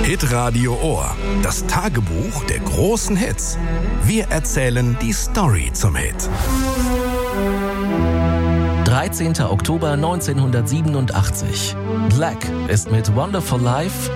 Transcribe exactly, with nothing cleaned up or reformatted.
Hitradio Ohr, das Tagebuch der großen Hits. Wir erzählen die Story zum Hit. dreizehnter Oktober neunzehnhundertsiebenundachtzig. Black ist mit Wonderful Life